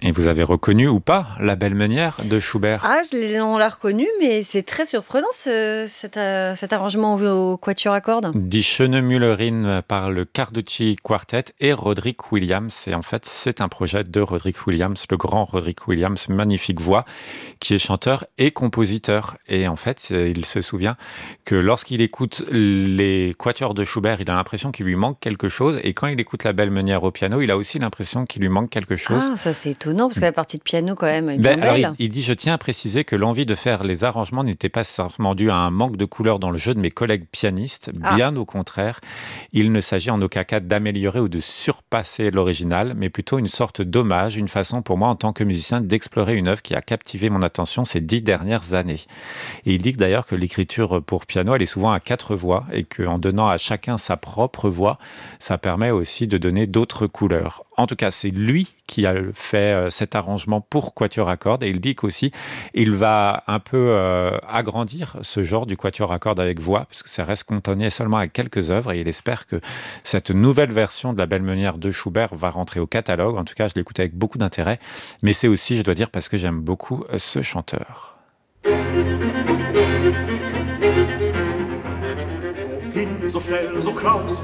Et vous avez reconnu ou pas La Belle Meunière de Schubert? Ah, on l'a reconnu, mais c'est très surprenant cet arrangement au quatuor à cordes. Die Schöne Müllerin par le Carducci Quartet et Roderick Williams. Et en fait, c'est un projet de Roderick Williams, le grand Roderick Williams, magnifique voix, qui est chanteur et compositeur. Et en fait, il se souvient que lorsqu'il écoute les quatuors de Schubert, il a l'impression qu'il lui manque quelque chose. Et quand il écoute La Belle Meunière au piano, il a aussi l'impression qu'il lui manque quelque chose. Ah, ça c'est étonnant, parce que la partie de piano quand même est bien Alors, belle. il dit: «Je tiens à préciser que l'envie de faire les arrangements n'était pas simplement due à un manque de couleur dans le jeu de mes collègues pianistes. Ah, Bien au contraire, il ne s'agit en aucun cas d'améliorer ou de surpasser l'original, mais plutôt une sorte d'hommage, une façon pour moi en tant que musicien d'explorer une œuvre qui a captivé mon attention ces 10 dernières années». Et il dit d'ailleurs que l'écriture pour piano, elle est souvent à 4 voix et qu'en donnant à chacun sa propre voix, ça permet aussi de donner d'autres couleurs. En tout cas, c'est lui qui a fait cet arrangement pour quatuor à cordes et il dit qu'aussi il va un peu agrandir ce genre du quatuor à cordes avec voix parce que ça reste cantonné seulement à quelques œuvres et il espère que cette nouvelle version de La Belle Meunière de Schubert va rentrer au catalogue. En tout cas, je l'écoute avec beaucoup d'intérêt, mais c'est aussi, je dois dire, parce que j'aime beaucoup ce chanteur. Wohin so schnell, so kraus,